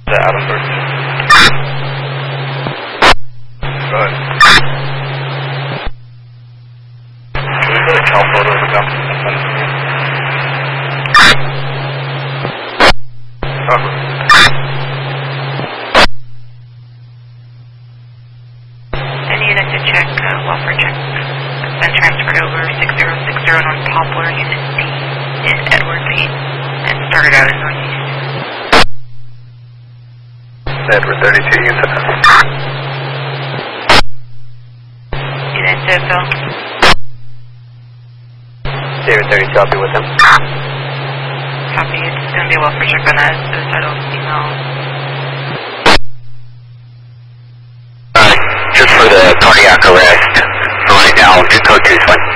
Adam 13. Go ahead. Can we get a cal photo of the gun? Any unit to check, welfare check. Been transferred over 6060 North Poplar, Unit D in Edward Payne, and started out in Northeast. Edward 32, unit. Unit to Phil. David 32, I'll be with him. Copy, it's going to be a welfare check on that suicidal female. Just for the cardiac arrest, for right now, just code 2 is fine.